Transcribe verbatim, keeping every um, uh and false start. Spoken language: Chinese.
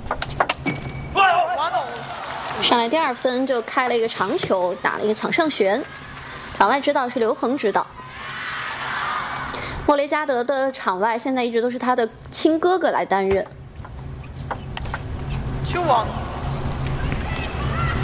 上来第二分就开了一个长球，打了一个抢上旋。场外指导是刘恒指导。莫雷加德的场外现在一直都是他的亲哥哥来担任。 球王。